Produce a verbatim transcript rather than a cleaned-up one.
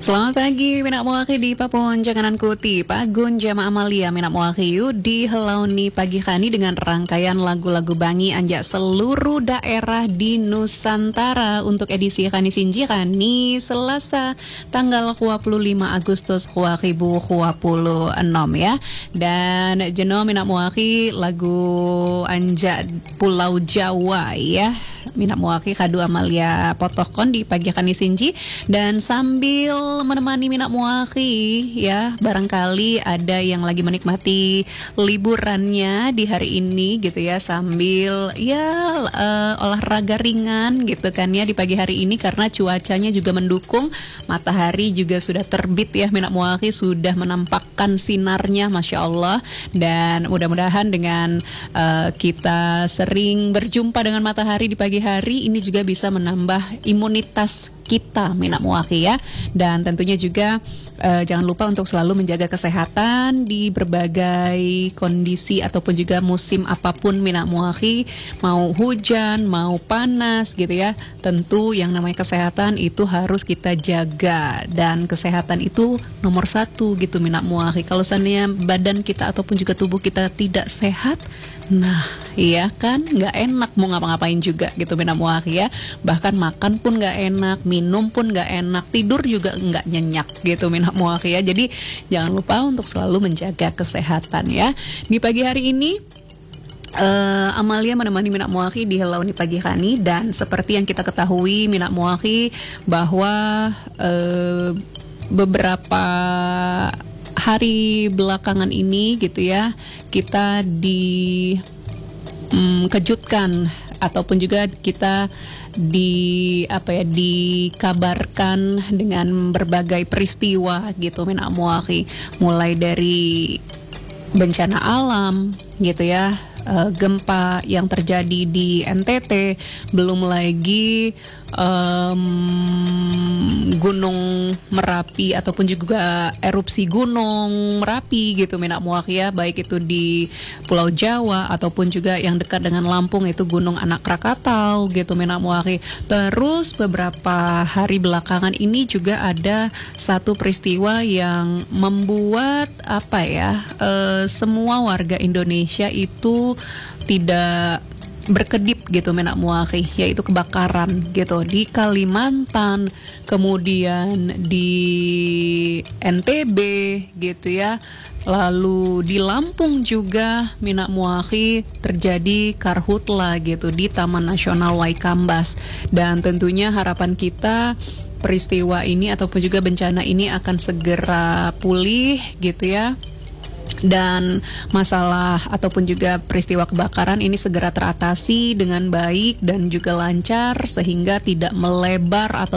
Selamat pagi, Minak Muaki di Papun Janganan Kuti Pagun Jama Amalia Minak Muaki di Helauni pagi kani dengan rangkaian lagu-lagu bangi anjak seluruh daerah di Nusantara untuk edisi Kani Sinji Kani Selasa tanggal dua puluh lima Agustus dua ribu dua puluh enam ya. Dan jeno Minak Muaki lagu anjak Pulau Jawa ya. Minak Muaki kadu Amalia Potokon di pagi Kani Sinji. Dan sambil menemani Minak Muaki ya, barangkali ada yang lagi menikmati liburannya di hari ini gitu ya, sambil ya uh, olahraga ringan gitu kan ya di pagi hari ini karena cuacanya juga mendukung, matahari juga sudah terbit ya, Minak Muaki sudah menampakkan sinarnya Masya Allah. Dan mudah-mudahan dengan uh, kita sering berjumpa dengan matahari di pagi hari ini juga bisa menambah imunitas kita Minak Muaki ya. Dan tentunya juga uh, jangan lupa untuk selalu menjaga kesehatan di berbagai kondisi ataupun juga musim apapun Minak Muaki, mau hujan, mau panas gitu ya. Tentu yang namanya kesehatan itu harus kita jaga, dan kesehatan itu nomor satu gitu Minak Muaki. Kalau seandainya badan kita ataupun juga tubuh kita tidak sehat, nah iya kan nggak enak mau ngapa-ngapain juga gitu Minak Muaki ya. Bahkan makan pun nggak enak, minum pun nggak enak, tidur juga nggak nyenyak gitu Minak Muaki ya. Jadi jangan lupa untuk selalu menjaga kesehatan ya. Di pagi hari ini Uh, Amalia menemani Minak Muaki di Helauni pagi kani, dan seperti yang kita ketahui Minak Muaki bahwa uh, beberapa hari belakangan ini gitu ya kita dikejutkan um, ataupun juga kita di apa ya dikabarkan dengan berbagai peristiwa gitu Minak Muaki, mulai dari bencana alam gitu ya, uh, gempa yang terjadi di N T T, belum lagi um, Gunung Merapi ataupun juga erupsi Gunung Merapi gitu Minak Muaki ya, baik itu di Pulau Jawa ataupun juga yang dekat dengan Lampung itu Gunung Anak Krakatau gitu Minak Muaki. Terus beberapa hari belakangan ini juga ada satu peristiwa yang membuat apa ya uh, semua warga Indonesia itu tidak berkedip gitu Minak Muaki, yaitu kebakaran gitu di Kalimantan, kemudian di N T B gitu ya. Lalu di Lampung juga Minak Muaki terjadi karhutla gitu di Taman Nasional Waikambas. Dan tentunya harapan kita peristiwa ini ataupun juga bencana ini akan segera pulih gitu ya, dan masalah ataupun juga peristiwa kebakaran ini segera teratasi dengan baik dan juga lancar sehingga tidak melebar atau